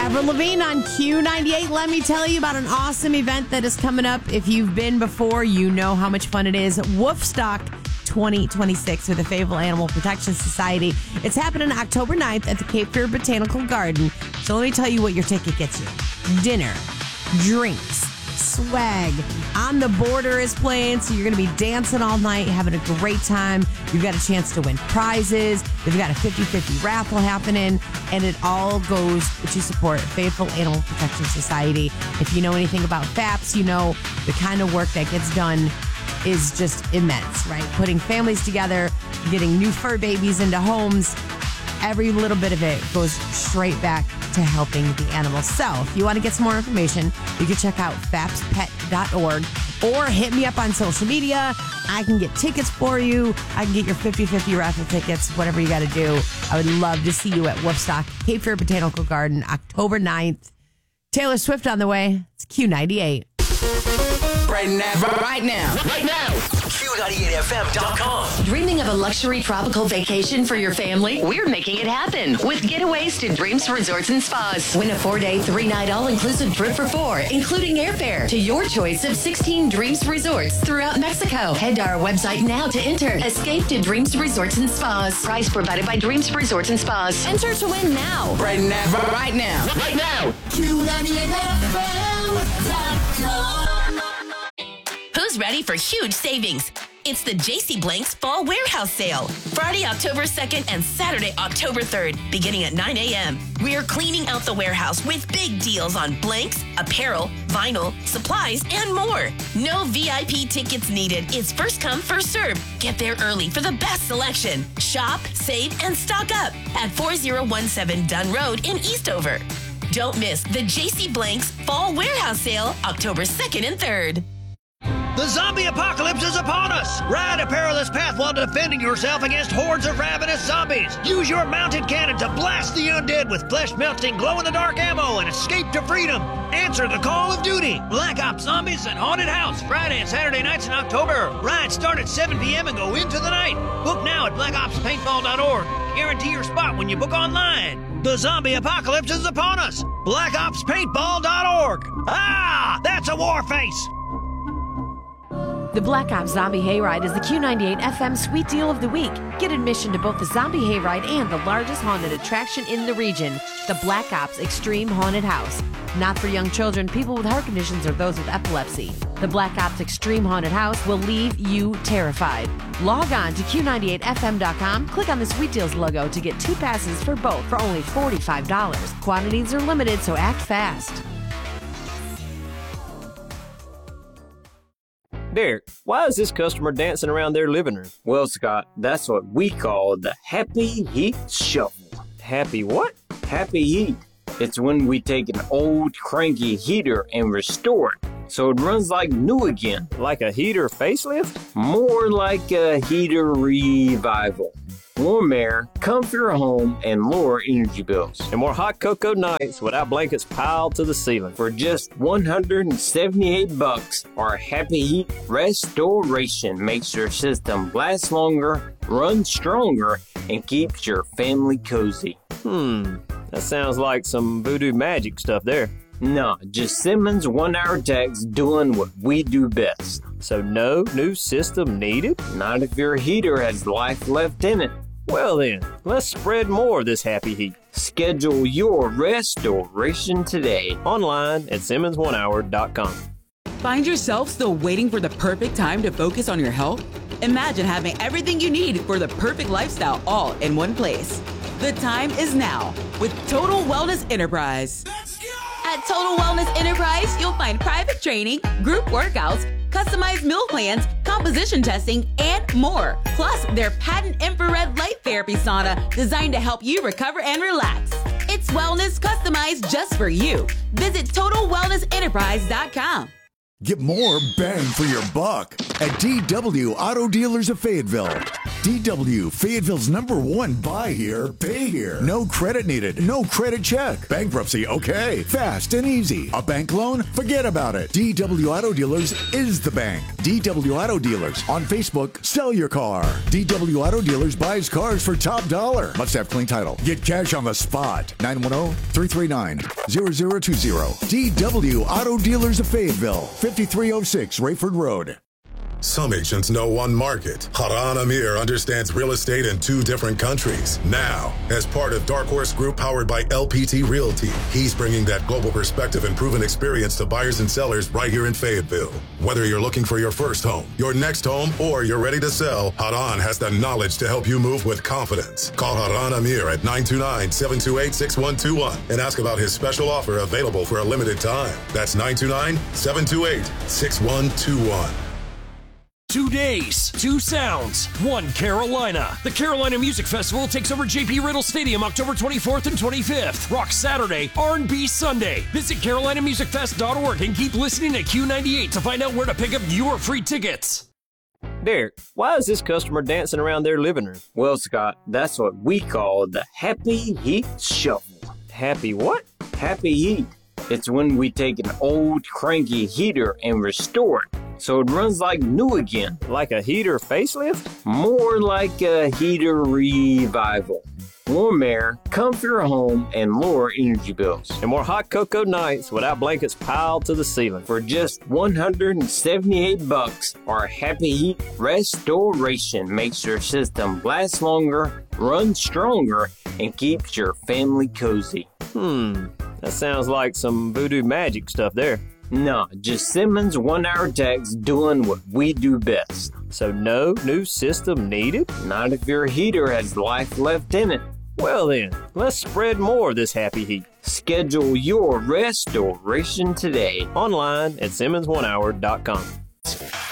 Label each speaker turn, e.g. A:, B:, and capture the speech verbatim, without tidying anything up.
A: Avril Lavigne on Q ninety-eight. Let me tell you about an awesome event that is coming up. If you've been before, you know how much fun it is. Woofstock twenty twenty-six with the Fayetteville Animal Protection Society. It's happening October ninth at the Cape Fear Botanical Garden. So let me tell you what your ticket gets you. Dinner, drinks, swag. On the Border is playing, so you're going to be dancing all night, having a great time. You've got a chance to win prizes. They've got a fifty-fifty raffle happening, and it all goes to support Fayetteville Animal Protection Society. If you know anything about FAPS, you know the kind of work that gets done is just immense, right? Putting families together, getting new fur babies into homes. Every little bit of it goes straight back to helping the animals. So if you want to get some more information, you can check out faps pet dot org or hit me up on social media. I can get tickets for you. I can get your fifty-fifty raffle tickets, whatever you got to do. I would love to see you at Woofstock, Cape Fear Botanical Garden, October ninth. Taylor Swift on the way. It's Q ninety-eight.
B: Right now. Right now. Right now. Q ninety-eight F M dot com.
C: Dreaming of a luxury tropical vacation for your family? We're making it happen with Getaways to Dreams Resorts and Spas. Win a four-day, three-night all-inclusive trip for four, including airfare to your choice of sixteen Dreams Resorts throughout Mexico. Head to our website now to enter. Escape to Dreams Resorts and Spas. Prize provided by Dreams Resorts and Spas. Enter to win now.
B: Right now. Right now. Right now. Q ninety-eight F M dot com.
D: Who's ready for huge savings? It's the J C Blanks Fall Warehouse Sale. Friday, October second and Saturday, October third, beginning at nine a.m. We're cleaning out the warehouse with big deals on blanks, apparel, vinyl, supplies, and more. No V I P tickets needed. It's first come, first serve. Get there early for the best selection. Shop, save, and stock up at four oh one seven Dunn Road in Eastover. Don't miss the J C Blanks Fall Warehouse Sale, October second and third.
E: The zombie apocalypse is upon us! Ride a perilous path while defending yourself against hordes of ravenous zombies. Use your mounted cannon to blast the undead with flesh-melting, glow-in-the-dark ammo and escape to freedom. Answer the call of duty. Black Ops Zombies and Haunted House, Friday and Saturday nights in October. Rides start at seven p.m. and go into the night. Book now at black ops paintball dot org. Guarantee your spot when you book online. The zombie apocalypse is upon us. black ops paintball dot org. Ah, that's a war face.
A: The Black Ops Zombie Hayride is the Q ninety-eight F M Sweet Deal of the Week. Get admission to both the Zombie Hayride and the largest haunted attraction in the region, the Black Ops Extreme Haunted House. Not for young children, people with heart conditions, or those with epilepsy. The Black Ops Extreme Haunted House will leave you terrified. Log on to Q ninety-eight F M dot com, click on the Sweet Deals logo to get two passes for both for only forty-five dollars. Quantities are limited, so act fast.
F: Derek, why is this customer dancing around their living room?
G: Well, Scott, that's what we call the Happy Heat Shuffle.
F: Happy what?
G: Happy Heat. It's when we take an old cranky heater and restore it so it runs like new again.
F: Like a heater facelift?
G: More like a heater revival. Warm air, comfier home, and lower energy bills.
F: And more hot cocoa nights without blankets piled to the ceiling.
G: For just one hundred seventy-eight bucks, our Happy Heat Restoration makes your system last longer, run stronger, and keeps your family cozy.
F: Hmm, that sounds like some voodoo magic stuff there.
G: No, just Simmons one-hour techs doing what we do best.
F: So no new system needed?
G: Not if your heater has life left in it.
F: Well then, let's spread more of this happy heat.
G: Schedule your restoration today.
F: Online at simmons one hour dot com.
H: Find yourself still waiting for the perfect time to focus on your health? Imagine having everything you need for the perfect lifestyle all in one place. The time is now with Total Wellness Enterprise. At Total Wellness Enterprise, you'll find private training, group workouts, customized meal plans, composition testing, and more. Plus, their patent infrared light therapy sauna designed to help you recover and relax. It's wellness customized just for you. Visit total wellness enterprise dot com.
I: Get more bang for your buck at D W Auto Dealers of Fayetteville. D W, Fayetteville's number one buy here, pay here. No credit needed, no credit check. Bankruptcy, okay. Fast and easy. A bank loan? Forget about it. D W Auto Dealers is the bank. D W Auto Dealers. On Facebook, sell your car. D W Auto Dealers buys cars for top dollar. Must have clean title. Get cash on the spot. nine one zero, three three nine, zero zero two zero. D W Auto Dealers of Fayetteville. fifty-three oh six Rayford Road.
J: Some agents know one market. Haran Amir understands real estate in two different countries. Now, as part of Dark Horse Group powered by L P T Realty, he's bringing that global perspective and proven experience to buyers and sellers right here in Fayetteville. Whether you're looking for your first home, your next home, or you're ready to sell, Haran has the knowledge to help you move with confidence. Call Haran Amir at nine two nine, seven two eight, six one two one and ask about his special offer available for a limited time. That's nine two nine, seven two eight, six one two one.
K: Two days, two sounds, one Carolina. The Carolina Music Festival takes over J P Riddle Stadium October twenty-fourth and twenty-fifth. Rock Saturday, R and B Sunday. Visit carolina music fest dot org and keep listening to Q ninety-eight to find out where to pick up your free tickets.
F: Derek, why is this customer dancing around their living room?
G: Well, Scott, that's what we call the Happy Heat Shuffle.
F: Happy what?
G: Happy Heat. It's when we take an old cranky heater and restore it so it runs like new again.
F: Like a heater facelift?
G: More like a heater revival. Warm air, comfier home, and lower energy bills.
F: And more hot cocoa nights without blankets piled to the ceiling.
G: For just one hundred seventy-eight bucks, our Happy Heat Restoration makes your system last longer, run stronger, and keeps your family cozy.
F: Hmm, that sounds like some voodoo magic stuff there.
G: No, just Simmons one-hour techs doing what we do best.
F: So no new system needed?
G: Not if your heater has life left in it.
F: Well then, let's spread more of this happy heat.
G: Schedule your restoration today.
F: Online at simmons one hour dot com.